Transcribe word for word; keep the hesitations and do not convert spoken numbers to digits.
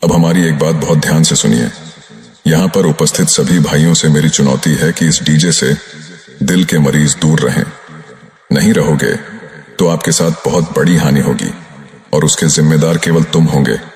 अब हमारी एक बात बहुत ध्यान से सुनिए। यहाँ पर उपस्थित सभी भाइयों से मेरी चुनौती है कि इस डीजे से दिल के मरीज दूर रहें। नहीं रहोगे तो आपके साथ बहुत बड़ी हानि होगी और उसके जिम्मेदार केवल तुम होंगे।